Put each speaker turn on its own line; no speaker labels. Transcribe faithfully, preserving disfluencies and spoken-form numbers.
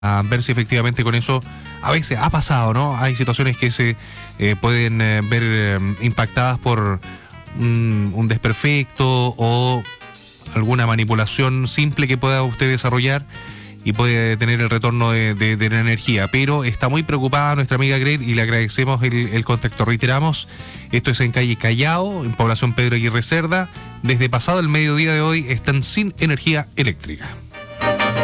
a ver si efectivamente con eso a veces ha pasado, ¿no? Hay situaciones que se eh, pueden eh, ver eh, impactadas por un, un desperfecto o alguna manipulación simple que pueda usted desarrollar y puede tener el retorno de, de, de la energía. Pero está muy preocupada nuestra amiga Gret y le agradecemos el, el contacto. Reiteramos, esto es en calle Callao, en población Pedro Aguirre Cerda. Desde pasado el mediodía de hoy están sin energía eléctrica.